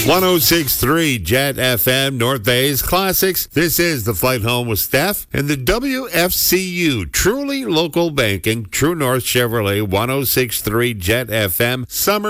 106.3 Jet FM, North Bay's Classics. This is the Flight Home with Steph and the WFCU, truly local banking, True North Chevrolet, 106.3 Jet FM, Summer